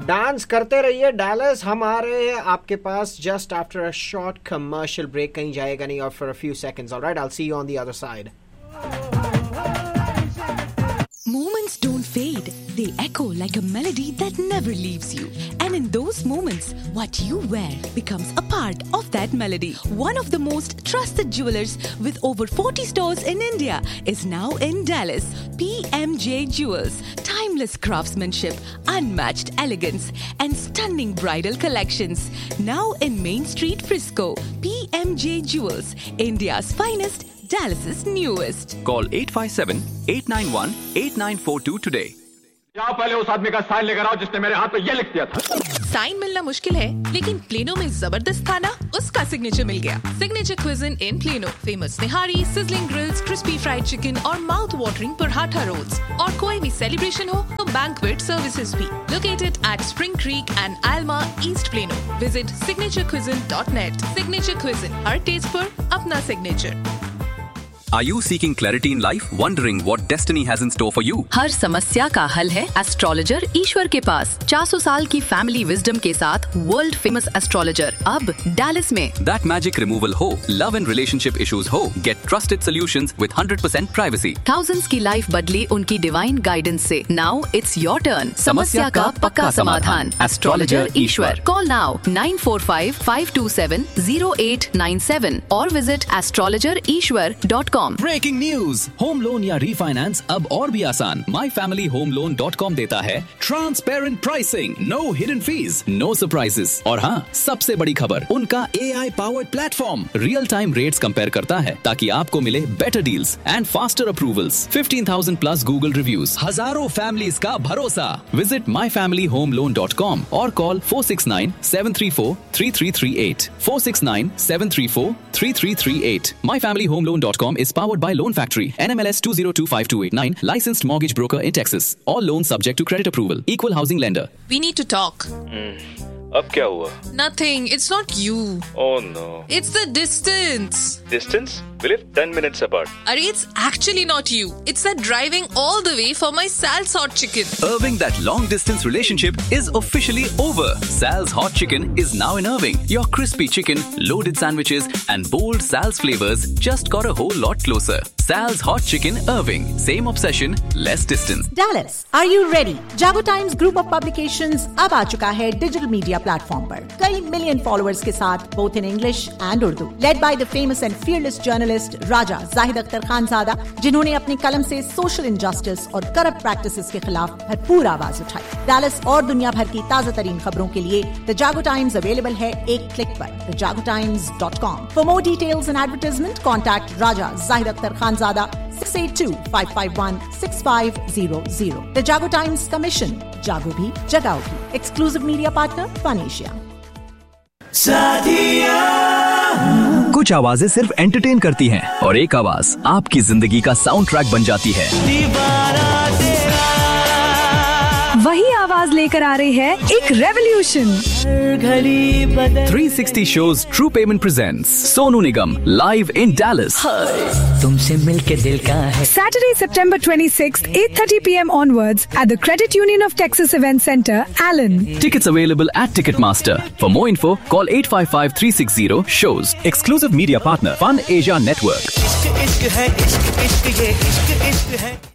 Dance करते रहिए Dallas, हम आ रहे हैं आपके पास just after a short commercial break. कहीं जाएगा नहीं और for a few seconds. Alright, I will see you on the other side. Moments don't fade. They echo like a melody that never leaves you. And in those moments, what you wear becomes a part of that melody. One of the most trusted jewelers with over 40 stores in India is now in Dallas. PMJ Jewels. Timeless craftsmanship, unmatched elegance, and stunning bridal collections. Now in Main Street, Frisco. PMJ Jewels. India's finest. Dallas's newest. Call 857-891-8942 today. जाओ पहले उस आदमी का sign लेकर आओ जिसने मेरे हाथ पे ये लिख दिया था. साइन मिलना मुश्किल है, लेकिन प्लेनो में जबरदस्त खाना, उसका सिग्नेचर मिल गया. सिग्नेचर क्विज़न इन प्लेनो. फेमस निहारी, sizzling grills, crispy fried chicken और माउथ वाटरिंग पराठा रोल्स. और कोई भी सेलिब्रेशन हो तो बैंक्वेट सर्विसेज भी. Located at spring creek and Alma, East Plano. Visit signaturecuisine.net. Signature Cuisine, her test पर अपना signature. Are you seeking clarity in life? Wondering what destiny has in store for you? हर समस्या का हल है astrologer ईश्वर के पास. 400 साल की फैमिली विजडम के साथ वर्ल्ड फेमस एस्ट्रोलॉजर अब डैलस में. That magic removal हो, love and relationship issues हो, get trusted solutions with 100% privacy. Thousands की लाइफ बदली उनकी डिवाइन गाइडेंस से. Now it's your turn. समस्या का पक्का समाधान. Astrologer Ishwar. Call now 945-527-0897 or visit astrologerishwar.com. Breaking news. Home loan या रीफाइनेंस अब और भी आसान. myfamilyhomeloan.com देता है transparent pricing, no hidden fees, no surprises. और हाँ, सबसे बड़ी खबर, उनका AI powered platform real time rates compare करता है ताकि आपको मिले better deals and faster approvals. 15,000 plus Google reviews, हजारों फैमिलीज का भरोसा. विजिट myfamilyhomeloan.com और call 469-734-3338. 469-734-3338. myfamilyhomeloan.com is powered by Loan Factory, NMLS 20252889, licensed mortgage broker in Texas. All loans subject to credit approval. Equal housing lender. We need to talk. अब क्या हुआ? Nothing. It's not you. Oh no. It's the distance. Distance? We live 10 minutes apart. Arey, it's actually not you. It's that driving all the way for my Sal's Hot Chicken. Irving, that long distance relationship is officially over. Sal's Hot Chicken is now in Irving. Your crispy chicken, loaded sandwiches and bold Sal's flavors just got a whole lot closer. Sal's Hot Chicken Irving. Same obsession, less distance. Dallas, are you ready? Jago Times Group of Publications अब आ चुका है digital media platform पर. कई million followers के साथ, both in English and Urdu. Led by the famous and fearless journalist राजा जाहिद अख्तर खानजादा, जिन्होंने अपनी कलम से सोशल इनजस्टिस और करप्ट प्रैक्टिसेस के खिलाफ भरपूर आवाज उठाई. डैलस और दुनिया भर की ताजा तरीन खबरों के लिए द जागो टाइम्स अवेलेबल है एक क्लिक पर. thejagotimes.com. For more details and advertisement, contact Raja Zahid Akhtar Khanzada 682-551-6500. The Jago Times Commission. जागो भी जगाओ भी. Exclusive media partner Fun Asia. कुछ आवाजें सिर्फ एंटरटेन करती हैं और एक आवाज आपकी जिंदगी का साउंड ट्रैक बन जाती है. वही आवाज लेकर आ रही है एक revolution. 360 shows True Payment presents Sonu Nigam live in Dallas. तुमसे मिलके दिल का है. Saturday, September 26th, 8:30 p.m. onwards at the Credit Union of Texas Event Center, Allen. Tickets available at Ticketmaster. For more info, call 855-360-SHOWS. Exclusive media partner Fun Asia Network. इश्क इश्क है, इश्क इश्क ये इश्क इश्क है.